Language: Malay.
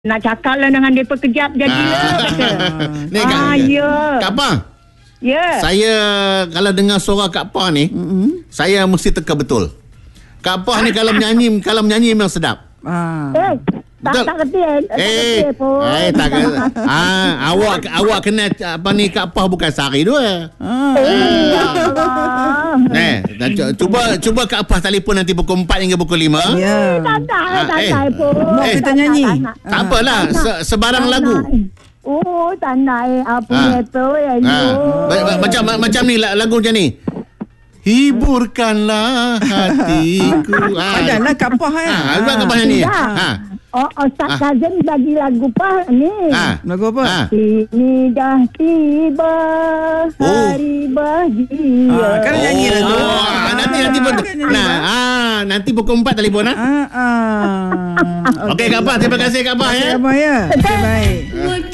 Nak cakap lah dengan mereka kejap jadilah kata. Ni Ya. Kak Pa. Ya. Saya kalau dengar suara Kak Pa ni, saya mesti teka betul. Kak Pa ni kalau menyanyi memang sedap. Tak kerti pun. Tak awak kena apa ni Kak Pa bukan sehari dua. Cuba Kak Pa telefon nanti pukul 4 hingga pukul 5. Ya. Tak pun. Mau kita nyanyi. Tak apalah, sebarang lagu. Tak nak apa tu ya. Macam ni lagu macam ni. Hiburkanlah hatiku. Adalah Kak Pa Kak Pa nyanyi. Ustaz Kazim bagi lagu apa ni? Lagu apa? Ini dah tiba hari bahagia. Kan nyanyi lah tu. Nanti pukul 4 telefon. Okey Kak Pa, terima kasih Kak Pa ya. Terima kasih Kak Pa ya. Baik.